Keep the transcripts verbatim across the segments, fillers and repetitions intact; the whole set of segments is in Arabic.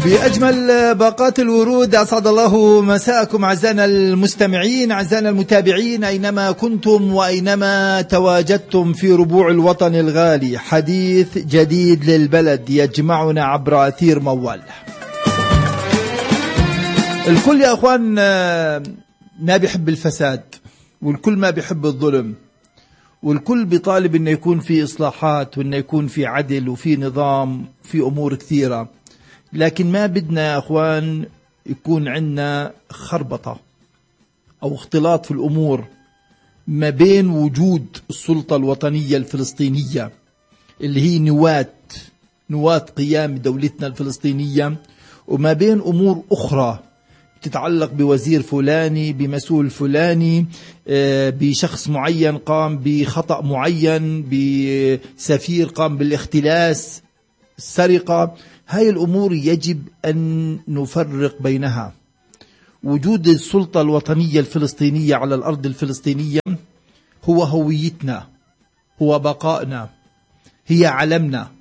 بأجمل باقات الورود أسعد الله مساءكم أعزائنا المستمعين أعزائنا المتابعين أينما كنتم وأينما تواجدتم في ربوع الوطن الغالي. حديث جديد للبلد يجمعنا عبر أثير موال. الكل يا أخوان ما بيحب الفساد، والكل ما بيحب الظلم، والكل بيطالب أنه يكون في إصلاحات وأنه يكون في عدل وفي نظام في أمور كثيرة، لكن ما بدنا يا أخوان يكون عندنا خربطة أو اختلاط في الأمور ما بين وجود السلطة الوطنية الفلسطينية اللي هي نواة نواة قيام دولتنا الفلسطينية، وما بين أمور أخرى تتعلق بوزير فلاني بمسؤول فلاني بشخص معين قام بخطأ معين، بسفير قام بالاختلاس، السرقة. هاي الأمور يجب أن نفرق بينها. وجود السلطة الوطنية الفلسطينية على الأرض الفلسطينية هو هويتنا، هو بقائنا، هي علمنا،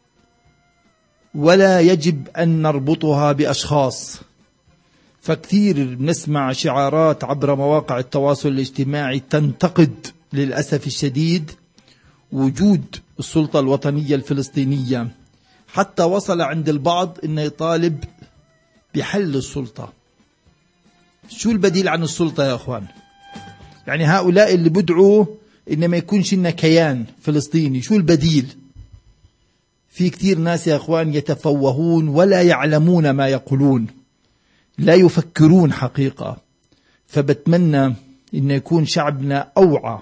ولا يجب أن نربطها بأشخاص. فكثير نسمع شعارات عبر مواقع التواصل الاجتماعي تنتقد للأسف الشديد وجود السلطة الوطنية الفلسطينية، حتى وصل عند البعض أنه يطالب بحل السلطة. شو البديل عن السلطة يا أخوان؟ يعني هؤلاء اللي بدعوا إن ما يكونش لنا كيان فلسطيني، شو البديل؟ في كثير ناس يا أخوان يتفوهون ولا يعلمون ما يقولون، لا يفكرون حقيقة. فبتمنى أن يكون شعبنا أوعى،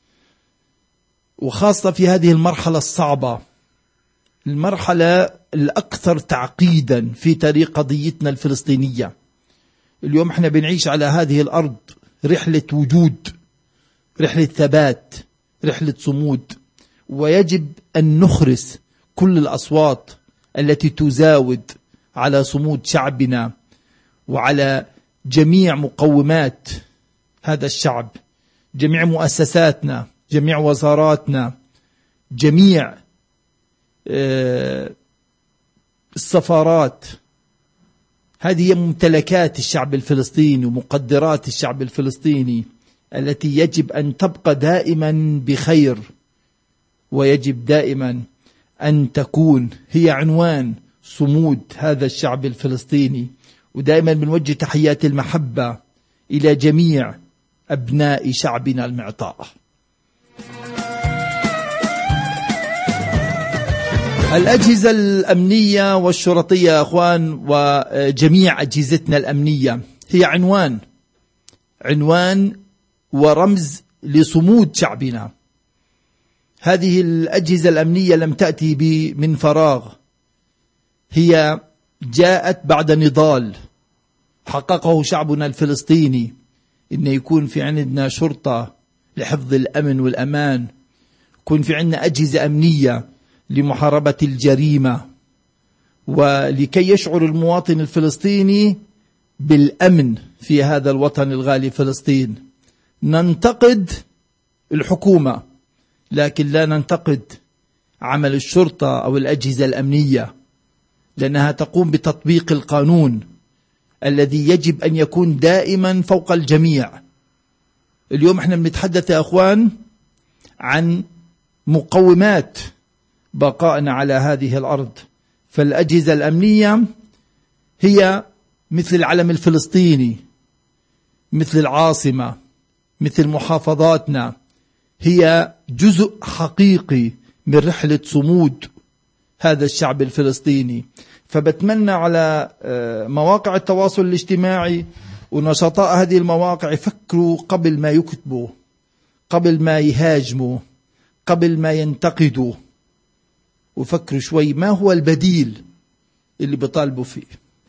وخاصة في هذه المرحلة الصعبة، المرحلة الأكثر تعقيدا في تاريخ قضيتنا الفلسطينية. اليوم احنا بنعيش على هذه الأرض رحلة وجود، رحلة ثبات، رحلة صمود، ويجب أن نخرس كل الأصوات التي تزاود على صمود شعبنا وعلى جميع مقومات هذا الشعب، جميع مؤسساتنا، جميع وزاراتنا، جميع السفارات. هذه هي ممتلكات الشعب الفلسطيني ومقدرات الشعب الفلسطيني التي يجب أن تبقى دائما بخير، ويجب دائما أن تكون هي عنوان صمود هذا الشعب الفلسطيني. ودائما بنوجه تحيات المحبة إلى جميع أبناء شعبنا المعطاء. الأجهزة الأمنية والشرطية يا أخوان وجميع أجهزتنا الأمنية هي عنوان عنوان ورمز لصمود شعبنا. هذه الأجهزة الأمنية لم تأتي من فراغ، هي جاءت بعد نضال حققه شعبنا الفلسطيني، إن يكون في عندنا شرطة لحفظ الأمن والأمان، يكون في عندنا أجهزة أمنية لمحاربة الجريمة، ولكي يشعر المواطن الفلسطيني بالأمن في هذا الوطن الغالي فلسطين. ننتقد الحكومة، لكن لا ننتقد عمل الشرطة أو الأجهزة الأمنية، لأنها تقوم بتطبيق القانون الذي يجب أن يكون دائما فوق الجميع. اليوم احنا بنتحدث يا أخوان عن مقومات بقائنا على هذه الأرض، فالأجهزة الأمنية هي مثل العلم الفلسطيني، مثل العاصمة، مثل محافظاتنا، هي جزء حقيقي من رحلة صمود هذا الشعب الفلسطيني. فبتمنى على مواقع التواصل الاجتماعي ونشطاء هذه المواقع يفكروا قبل ما يكتبوا، قبل ما يهاجموا، قبل ما ينتقدوا، وفكروا شوي ما هو البديل اللي بيطالبوا فيه.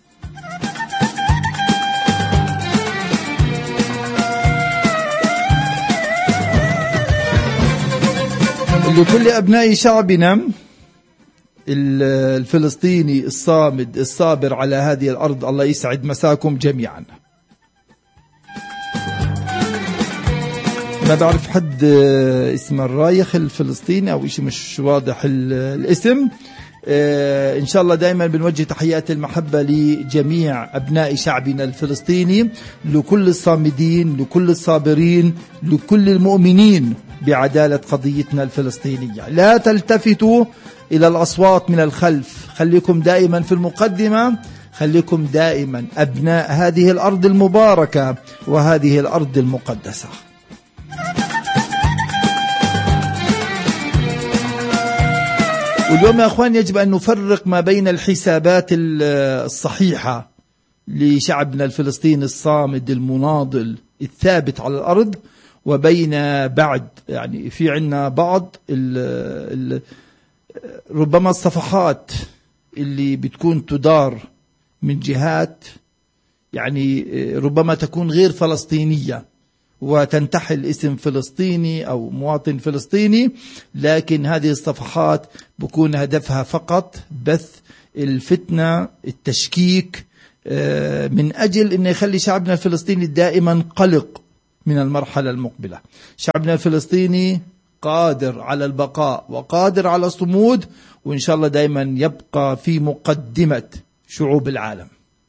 لكل أبناء شعبنا الفلسطيني الصامد الصابر على هذه الأرض، الله يسعد مساكم جميعا. ما بعرف حد اسم الرايخ الفلسطيني أو إشي مش واضح الاسم، إن شاء الله دائما بنوجه تحيات المحبة لجميع أبناء شعبنا الفلسطيني، لكل الصامدين، لكل الصابرين، لكل المؤمنين بعدالة قضيتنا الفلسطينية. لا تلتفتوا إلى الأصوات من الخلف، خليكم دائما في المقدمة، خليكم دائما أبناء هذه الأرض المباركة وهذه الأرض المقدسة. واليوم يا أخوان يجب أن نفرق ما بين الحسابات الصحيحة لشعبنا الفلسطيني الصامد المناضل الثابت على الأرض، وبين بعد يعني في عنا بعض ال ال ربما الصفحات اللي بتكون تدار من جهات يعني ربما تكون غير فلسطينية وتنتحل اسم فلسطيني أو مواطن فلسطيني، لكن هذه الصفحات بكون هدفها فقط بث الفتنة، التشكيك، من أجل أن يخلي شعبنا الفلسطيني دائما قلق من المرحلة المقبلة. شعبنا الفلسطيني قادر على البقاء وقادر على الصمود، وإن شاء الله دائما يبقى في مقدمة شعوب العالم.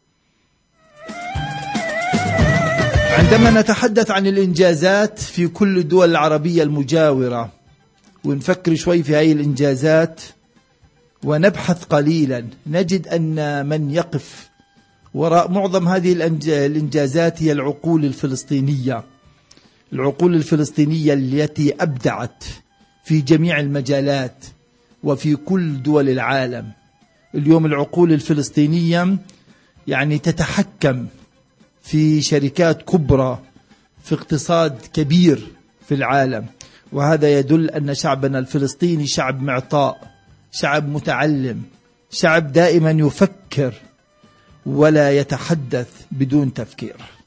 عندما نتحدث عن الإنجازات في كل الدول العربية المجاورة ونفكر شوي في هذه الإنجازات ونبحث قليلا، نجد أن من يقف وراء معظم هذه الإنجازات هي العقول الفلسطينية، العقول الفلسطينية التي أبدعت في جميع المجالات وفي كل دول العالم. اليوم العقول الفلسطينية يعني تتحكم في شركات كبرى، في اقتصاد كبير في العالم، وهذا يدل أن شعبنا الفلسطيني شعب معطاء، شعب متعلم، شعب دائما يفكر ولا يتحدث بدون تفكير.